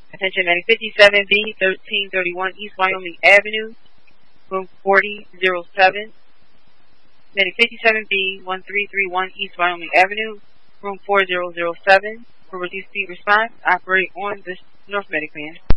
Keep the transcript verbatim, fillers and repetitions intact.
Attention, Medic fifty-seven B, thirteen thirty-one East Wyoming Avenue, room forty oh seven. Medic fifty-seven B, one three three one East Wyoming Avenue, room four zero zero seven. For reduced speed response, operate on this North Medic man.